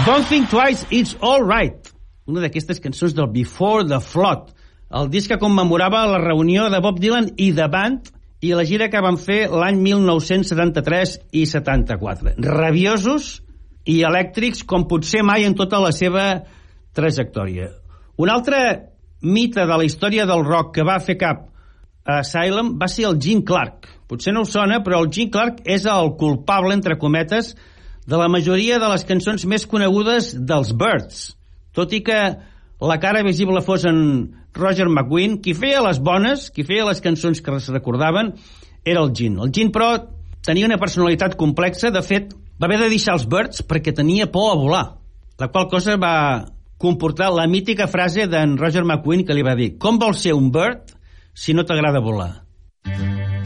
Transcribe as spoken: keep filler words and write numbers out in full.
Don't Think Twice, It's All Right, una d'aquestes cançons del Before the Flood, el disc que commemorava la reunió de Bob Dylan i The Band i la gira que van fer l'any mil nou-cents setanta-tres i setanta-quatre. Rabiosos i elèctrics com potser mai en tota la seva trajectòria. Un altre mite de la història del rock que va fer cap a Asylum va ser el Gene Clark. Potser no us sona, però el Gene Clark és el culpable, entre cometes, de la majoria de les cançons més conegudes dels Byrds. Tot i que la cara visible fos en Roger McGuinn, qui feia les bones, qui feia les cançons que es recordaven, era el Gene. El Gene, però, tenia una personalitat complexa. De fet, va haver de deixar els Byrds perquè tenia por a volar, la qual cosa va comportar la mítica frase d'en Roger McGuinn que li va dir: com vols ser un bird si no t'agrada volar?